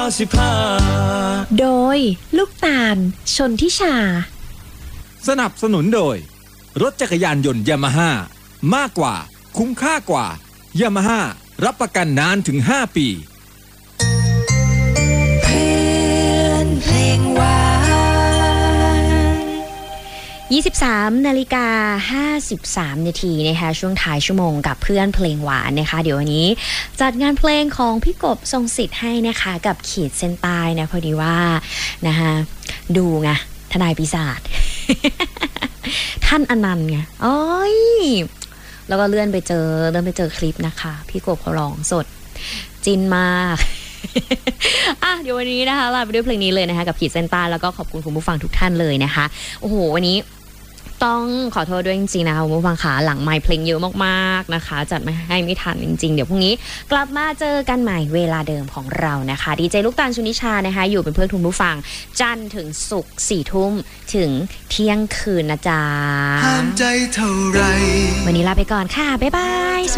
โดยลูกตาลชนทิชาสนับสนุนโดยรถจักรยานยนต์ยามาฮ่ามากกว่าคุ้มค่ากว่ายามาฮ่ารับประกันนานถึง5 ปีเพื่อนเพลงหวาน23:53 นาทีนะคะช่วงท้ายชั่วโมงกับเพื่อนเพลงหวานนะคะเดี๋ยววันนี้จัดงานเพลงของพี่กบทรงสิทธิ์ให้นะคะกับขีดเส้นใต้นะพอดีว่านะคะดูไงทนายปีศาจ ท่านอนันต์ไงอ้อยแล้วก็เลื่อนไปเจอคลิปนะคะพี่กบเขาร้องสดจินมาก อ่ะเดี๋ยววันนี้นะคะลาไปด้วยเพลงนี้เลยนะคะกับขีดเส้นใต้แล้วก็ขอบคุณคุณผู้ฟังทุกท่านเลยนะคะโอ้โหวันนี้ต้องขอโทษด้วยจริงๆนะคะคุณผู้ฟังขาหลังไมค์เพลงเยอะมากๆนะคะจัดมาให้ไม่ทันจริงๆเดี๋ยวพรุ่งนี้กลับมาเจอกันใหม่เวลาเดิมของเรานะคะดีเจลูกตาลชุนิชานะคะอยู่เป็นเพื่อนคุณผู้ฟังจันทร์ถึงศุกร์ 4 ทุ่มถึงเที่ยงคืนนะจ๊ะห้ามใจเท่าไรวันนี้ลาไปก่อนค่ะบ๊ายบาย